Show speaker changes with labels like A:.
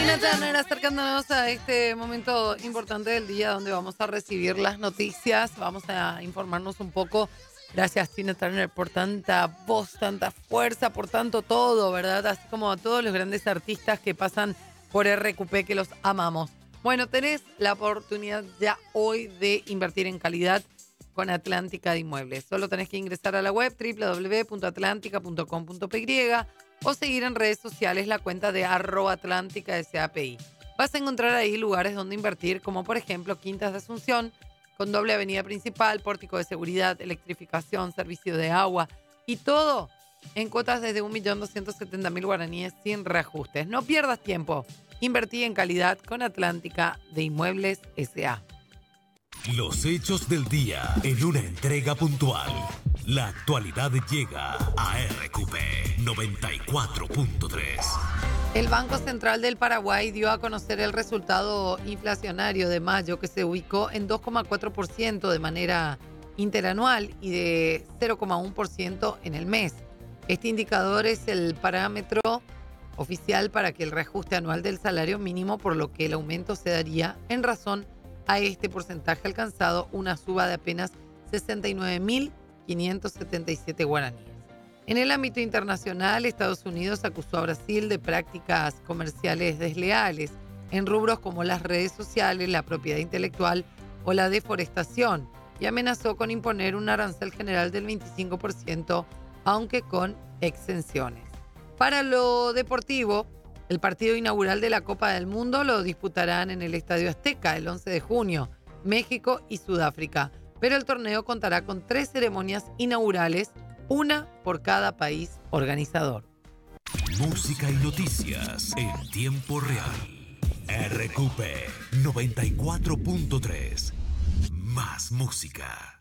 A: Turner acercándonos a este momento importante del día donde vamos a recibir las noticias, vamos a informarnos un poco. Gracias, Tina Turner, por tanta voz, tanta fuerza, por tanto todo, ¿verdad? Así como a todos los grandes artistas que pasan por RQP, que los amamos. Bueno, tenés la oportunidad ya hoy de invertir en calidad con Atlántica de Inmuebles. Solo tenés que ingresar a la web www.atlantica.com.py o seguir en redes sociales la cuenta de @AtlánticaSAPI. Vas a encontrar ahí lugares donde invertir, como por ejemplo Quintas de Asunción, con doble avenida principal, pórtico de seguridad, electrificación, servicio de agua y todo en cuotas desde 1.270.000 guaraníes sin reajustes. No pierdas tiempo. Invertí en calidad con Atlántica de Inmuebles S.A.
B: Los hechos del día en una entrega puntual. La actualidad llega a RQP 94.3.
A: El Banco Central del Paraguay dio a conocer el resultado inflacionario de mayo, que se ubicó en 2,4% de manera interanual y de 0,1% en el mes. Este indicador es el parámetro oficial para que el reajuste anual del salario mínimo, por lo que el aumento se daría en razón a este porcentaje alcanzado, una suba de apenas 69.577 guaraníes. En el ámbito internacional, Estados Unidos acusó a Brasil de prácticas comerciales desleales en rubros como las redes sociales, la propiedad intelectual o la deforestación y amenazó con imponer un arancel general del 25%, aunque con exenciones. Para lo deportivo, el partido inaugural de la Copa del Mundo lo disputarán en el Estadio Azteca el 11 de junio, México y Sudáfrica, pero el torneo contará con 3 ceremonias inaugurales, una por cada país organizador.
B: Música y noticias en tiempo real. RQP 94.3. Más música.